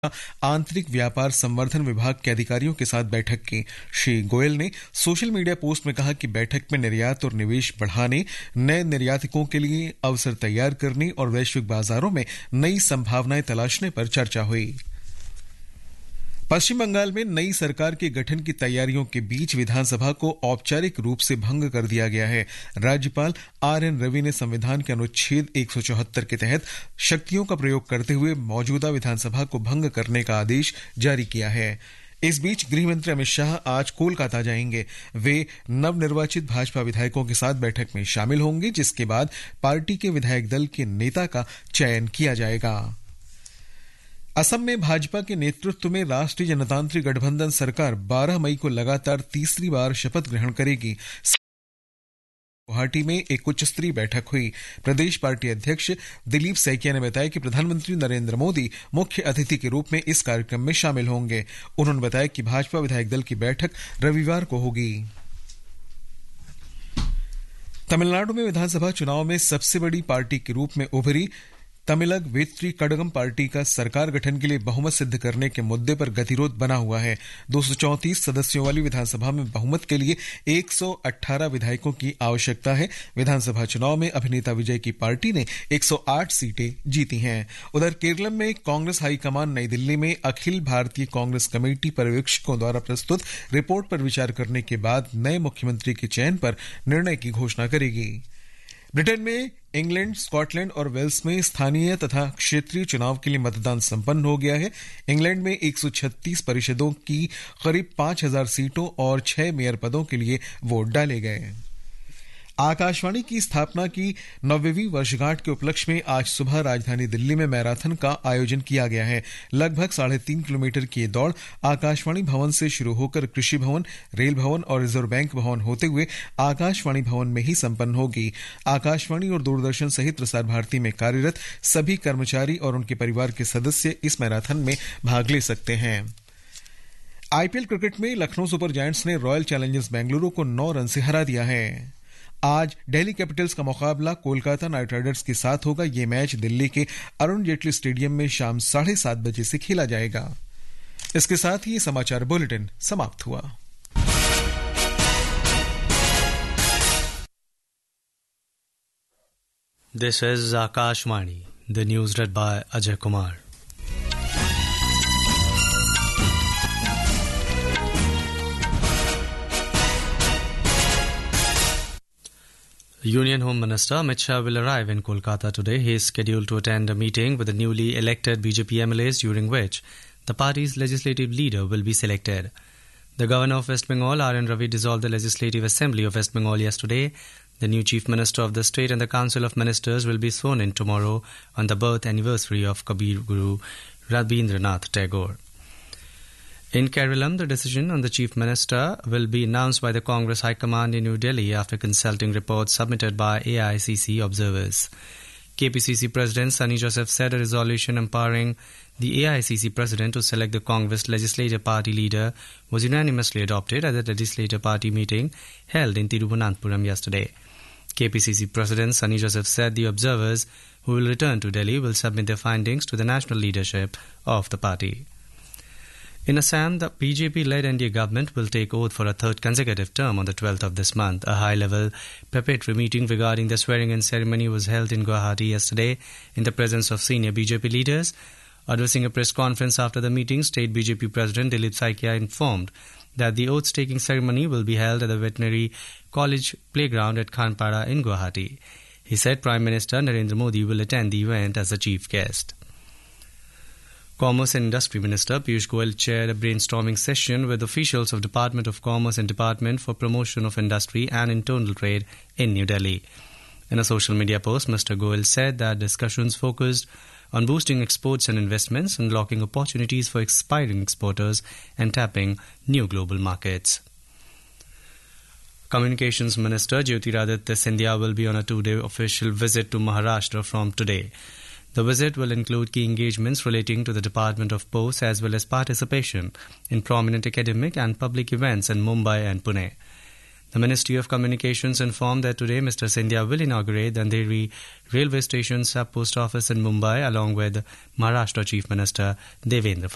आंतरिक व्यापार संवर्धन विभाग के अधिकारियों के साथ बैठक की। श्री गोयल ने सोशल मीडिया पोस्ट में कहा कि बैठक में निर्यात और निवेश बढ़ाने, नए निर्यातकों के लिए अवसर तैयार करने और वैश्विक बाजारों में नई संभावनाएं तलाशने पर चर्चा हुई। पश्चिम बंगाल में नई सरकार के गठन की तैयारियों के बीच विधानसभा को औपचारिक रूप से भंग कर दिया गया है। राज्यपाल आर.एन. रवि ने संविधान के अनुच्छेद 174 के तहत शक्तियों का प्रयोग करते हुए मौजूदा विधानसभा को भंग करने का आदेश जारी किया है। इस बीच गृहमंत्री अमित शाह आज कोलकाता जाएंगे। वे नवनिर्वाचित भाजपा विधायकों के साथ बैठक में शामिल होंगे, जिसके बाद पार्टी के विधायक दल के नेता का चयन किया जाएगा। असम में भाजपा के नेतृत्व में राष्ट्रीय जनतांत्रिक गठबंधन सरकार 12 मई को लगातार तीसरी बार शपथ ग्रहण करेगी। गुवाहाटी में एक उच्च स्तरीय बैठक हुई। प्रदेश पार्टी अध्यक्ष दिलीप सैकिया ने बताया कि प्रधानमंत्री नरेंद्र मोदी मुख्य अतिथि के रूप में इस कार्यक्रम में शामिल होंगे। उन्होंने बताया कि भाजपा विधायक दल की बैठक रविवार को होगी। तमिलनाडु में विधानसभा चुनाव में सबसे बड़ी पार्टी के रूप में उभरी तमिलग वेत्री कड़गम पार्टी का सरकार गठन के लिए बहुमत सिद्ध करने के मुद्दे पर गतिरोध बना हुआ है। 234 सदस्यों वाली विधानसभा में बहुमत के लिए 118 विधायकों की आवश्यकता है। विधानसभा चुनाव में अभिनेता विजय की पार्टी ने 108 सीटें जीती हैं। उधर केरल में कांग्रेस हाईकमान नई दिल्ली में अखिल भारतीय कांग्रेस कमेटी पर्यवेक्षकों द्वारा प्रस्तुत रिपोर्ट पर विचार करने के बाद नए मुख्यमंत्री के चयन पर निर्णय की घोषणा करेगी। ब्रिटेन में इंग्लैंड, स्कॉटलैंड और वेल्स में स्थानीय तथा क्षेत्रीय चुनाव के लिए मतदान संपन्न हो गया है। इंग्लैंड में 136 परिषदों की करीब 5000 सीटों और 6 मेयर पदों के लिए वोट डाले गए। आकाशवाणी की स्थापना की 90वीं वर्षगांठ के उपलक्ष्य में आज सुबह राजधानी दिल्ली में मैराथन का आयोजन किया गया है। लगभग 3.5 किलोमीटर की ये दौड़ आकाशवाणी भवन से शुरू होकर कृषि भवन, रेल भवन और रिजर्व बैंक भवन होते हुए आकाशवाणी भवन में ही संपन्न होगी। आकाशवाणी और दूरदर्शन सहित प्रसार भारती में कार्यरत सभी कर्मचारी और उनके परिवार के सदस्य इस मैराथन में भाग ले सकते हैं। आईपीएल क्रिकेट में लखनऊ सुपर जायंट्स ने रॉयल चैलेंजर्स बेंगलुरु को 9 रन से हरा दिया है। आज दिल्ली कैपिटल्स का मुकाबला कोलकाता नाइट राइडर्स के साथ होगा। यह मैच दिल्ली के अरुण जेटली स्टेडियम में शाम 7:30 बजे से खेला जाएगा। इसके साथ ही समाचार बुलेटिन समाप्त हुआ। This is Akashvani, the news red bye Ajay Kumar. Union Home Minister Amit Shah will arrive in Kolkata today. He is scheduled to attend a meeting with the newly elected BJP MLAs, during which the party's legislative leader will be selected. The Governor of West Bengal, R.N. Ravi, dissolved the Legislative Assembly of West Bengal yesterday. The new Chief Minister of the state and the Council of Ministers will be sworn in tomorrow on the birth anniversary of Kabir Guru Rabindranath Tagore. In Kerala, the decision on the Chief Minister will be announced by the Congress High Command in New Delhi after consulting reports submitted by AICC observers. KPCC President Sunny Joseph said a resolution empowering the AICC President to select the Congress Legislative Party leader was unanimously adopted at the Legislative Party meeting held in Thiruvananthapuram yesterday. KPCC President Sunny Joseph said the observers who will return to Delhi will submit their findings to the national leadership of the party. In Assam, the BJP-led NDA government will take oath for a third consecutive term on the 12th of this month. A high-level preparatory meeting regarding the swearing-in ceremony was held in Guwahati yesterday in the presence of senior BJP leaders. Addressing a press conference after the meeting, State BJP President Dilip Saikia informed that the oath-taking ceremony will be held at the Veterinary College Playground at Khanpara in Guwahati. He said Prime Minister Narendra Modi will attend the event as a chief guest. Commerce and Industry Minister Piyush Goyal chaired a brainstorming session with officials of Department of Commerce and Department for Promotion of Industry and Internal Trade in New Delhi. In a social media post, Mr. Goyal said that discussions focused on boosting exports and investments, unlocking opportunities for aspiring exporters, and tapping new global markets. Communications Minister Jyotiraditya Scindia will be on a 2-day official visit to Maharashtra from today. The visit will include key engagements relating to the Department of Posts as well as participation in prominent academic and public events in Mumbai and Pune. The Ministry of Communications informed that today Mr. Scindia will inaugurate the Andheri Railway Station sub-post office in Mumbai along with Maharashtra Chief Minister Devendra